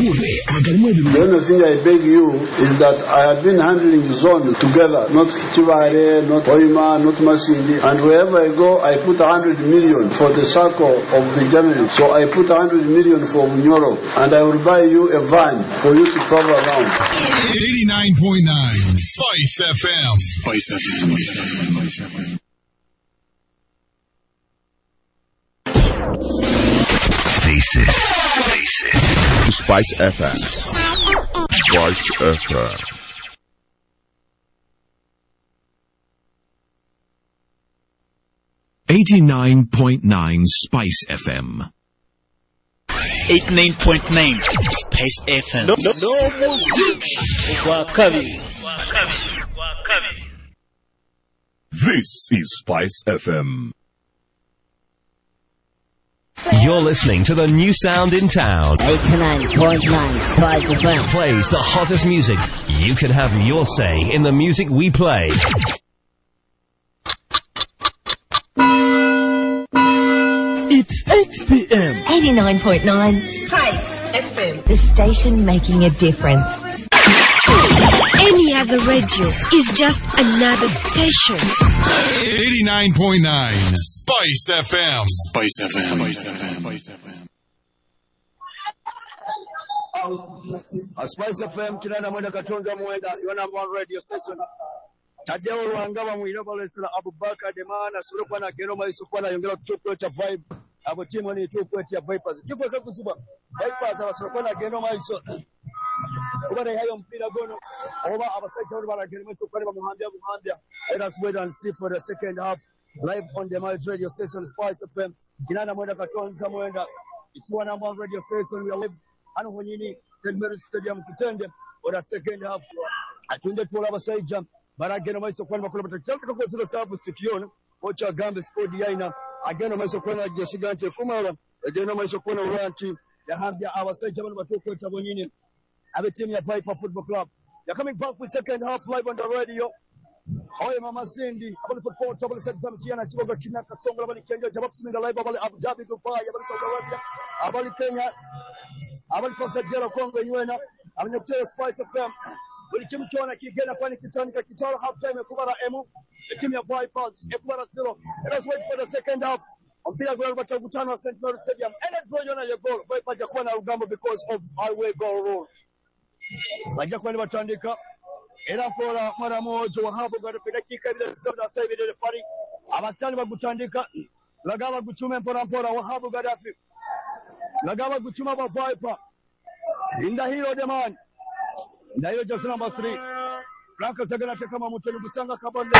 The only thing I beg you is that I have been handling the zone together, not Chivare, not Hoima, not Masindi, and wherever I go, I put 100 million for the circle of the journalists. So I put 100 million for Munyoro, and I will buy you a van for you to travel around. 89.9 Spice FM. Spice FM. Face it. To Spice FM. Spice FM. 89.9 Spice FM. 89.9 Spice FM. No music. This is Spice FM. You're listening to the new sound in town. 89.9 Spice FM. Plays the hottest music. You can have your say in the music we play. It's 8 p.m. 89.9 Spice FM. The station making a difference. Any other radio is just another station. 89.9 Spice FM. Spice FM. Spice FM. Spice FM kinana mwenda katonza mwenda your number one radio station. Tadeo Rwangaba mwinoba lesera Abubakar Demana sulukuwa na kero maiso kwa na yongera kutukweta vibe. Abo timu ni tukweta Vipers. Kifo kakuziba Vipers abasulukuwa na kero maiso. Ubare hayo mpira gono oba abasajja bali baragera so kwali bamuhambya. Let us wait and see for the second half live on the Miles radio station Spice FM kinana mwenda katonza mwenda. It's one number one radio station. We are live hano honyini Telmeru Stadium Kitende for the second half. Atunde tuola abasajja baragera maiso kwali bakola bataka ko zero sabu studio ocha gambe squad yaina ageno maiso kwali jeshigante kumala ageno maiso kwali uranti yahambya abasajja bali batokweta bonyine. Have a team ya Viper Football Club. They're coming back with second half live on the radio. Oye Mama Cindy, abali football tabali sector mchiana chiboga kina kasonga abali Kenya jabab siminga live abali Abu Dhabi Dubai abali Saudi Arabia abali Kenya abali pasajero Kongo yenyewe abali kutoa Spice FM. Buli kimu kiona kigena kwani kitanika kitaro half time kubara emu the team ya Vipers ekubara 0. Let us wait for the second half. Mpira goli batagutana St. Mary Stadium. And it's going on your goal. Vipers jakuwa na Ugamba because of highway goal rule. Bajja kwani batandika era kola mara moja wahabu gari dakika ile sabda sasa ile pari abatani bagutandika lagaba gutume mpora wahabu Gaddafi lagaba gutuma ba Viper inda hilo demani nda hiyo jersey number 3 Franka Zagana kama mutoni kusanga kabonde.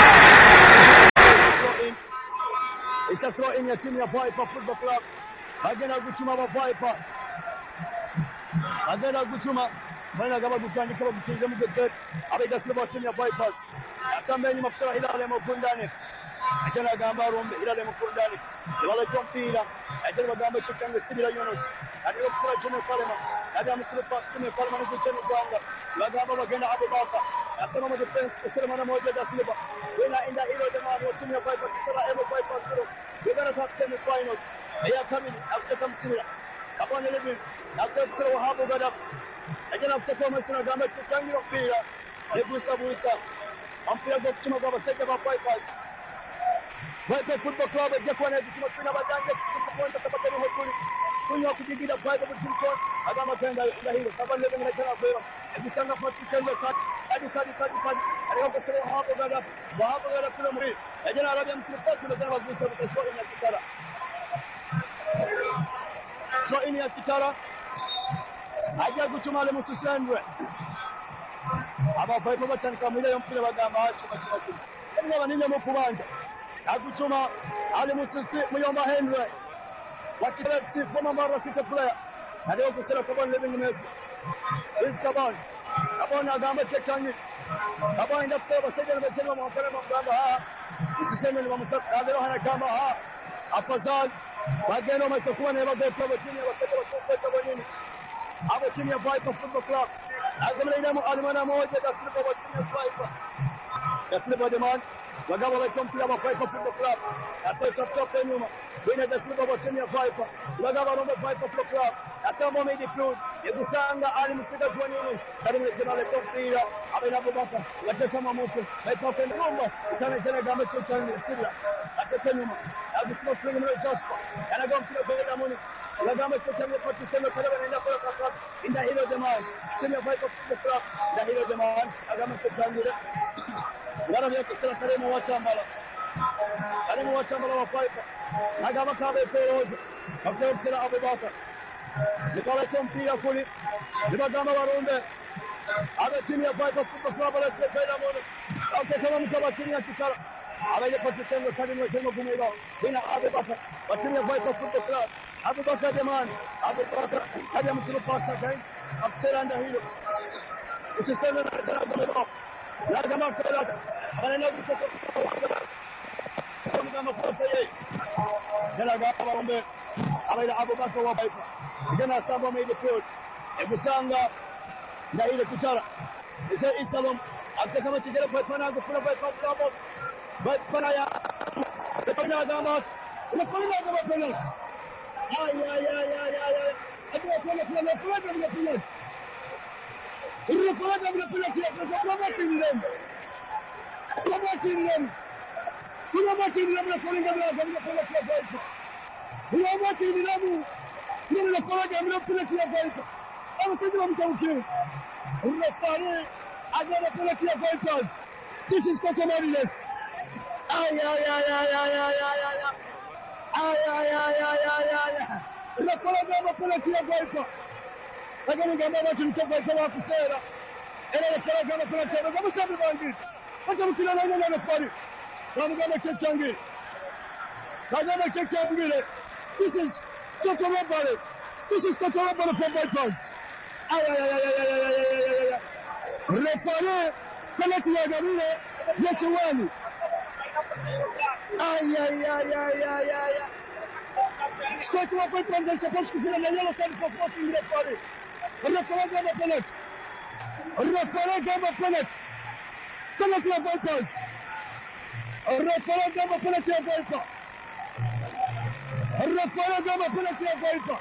It's a throw in your team ya Viper Football Club. Agena gutuma ba Viper agena gutuma bana gaba gutandika bagutinze mu gate abega silaba team ya Vipers asambenyi mafsara Hilale Mukundane ajana gamba rombe Hilale Mukundane wala kompira ajana gamba kitanga Sibira Yunus adiyo kusura Jimmy Kalema adiyo musura pass Jimmy Kalema ni kucheni kwanga lagamba bagenda Abubakar asema mu defense kusema mara moja da silaba wena inda hilo jamani wa team ya Vipers kusura Emo Vipers zero wegana top semi final ya kamili after msira abone lebi after kusura wahabu Gaddafi ajana kutaka masina gamba kitangira mpira ebusa mpira go kuchuma kwa baseka ba Vipers. Viper Football Club ejekwa na kuchuma tuna badanja kusiponza tabasani hotuli kunywa kudigida Viper kutimton agama kwenda ila hilo kabla leo ninachana kwa ebisanga kwa kitendo cha hadi alikuwa sema hapo gada kule mri ajana Arabia msipasi na tena wagusa msafiri ya kitara so ini ya kitara ajja kuchuma le mususendwe aba Viper batandika mwile mpira bagamba achuma ndio ninyo mukubanja akuchuma ale mususi muyomba Henry wakile si former mara sita player ndio kusema kwa living Messi Rizkaban abona gamba tekani abona ndio kusema sasa ndio tena mwakala mgamba usiseme ni msaka ndio hana gamba afadhali bageno masokuwa na bago kwa timu ya wasaka kwa nini abo timu ya Viper Football Club agamana ina alimana moja da silba wa timu ya Viper da silba demand wagaba wa timu ya Viper Football Club asa top nyuma wina da silba wa timu ya Viper wagaba wa Viper Football Club asa mo midfield Yegusanga ali musigazi wa nini kali mlezema letopira abena Abubakar gateka mamoto baipaka nyuma sana gamba kwa Syria ateka nyuma abisima kwenye mle Jasper anaga mpira kwa Damoni gamba kwa tena kale wanaenda kwa kaka inda hilo jamaa sema Viper Football Club inda hilo jamaa agama kwa tangira ngara yake sala kale mu wachambala wa Viper agama kabe toroza kwa sala Abubakar Nikola mpira kuli nibagamba barumbe abe timu ya Viper Football Club la Sefela Mono akitaka mkaba timu ya Kitara abaye pasi tengo kadi mwe tengo kumega bina Abubakar wa timu ya Viper Football Club Abubakar jamani Abubakar hadi msuru pasa kai afsela ndio hilo usiseme na kama kala bana kutoka kama kwa yeye ndio gaba barumbe abaye Abubakar wa Viper Jana samba midfield Ebusanga na ile Kitara Isa Isalom akitaka mchigera kwa pana kufuna kwa Club pana ya pana gamba unafanya kama penalty ay atua kwa penalty unafanya penalty kwa timu Nini nafaraga mna penalty ya Viper. Au sijui mtaukio. Unafanya agora penalty ya Vipers. This is Cotomarius. Ay. Unafaraga penalty ya Viper. Lakini ngamba watu ni Viper wa kusera. Unafaraga penalty ya Viper. Msabi bangi. Acha mkila na nani anafari. Kama kechangi. Kama kechangi. This is Totoro. This is Totoro from Vipers. Referee penalty ya Gamile ya Chiwani. Strike wa Vipers is supposed to be a yellow card for forcing referee. Referee gave a penalty. Penalty ya Vipers. Referee gave a penalty ya Vipers. Referee gave a penalty ya Viper.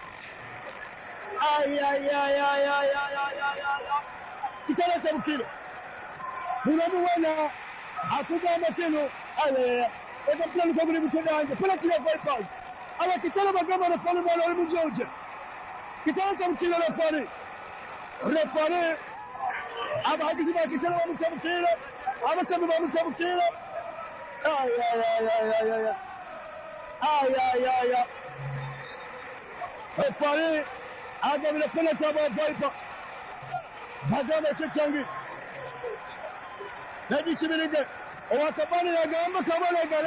Kitala cha mkilo. Unamuona akugamba teno ega plan kwa buli mutenda anje penalty ya Vipers. Ala kitala bagamba referee bala oli mujoje. Kitala cha mkilo referee aba hakiziba kitala wa mtamkilo abasema ba mtamkilo Referee agabile penalty ya Viper. Bagamba kichangi. Nadi chibilige. Owakabani ya gamba kabana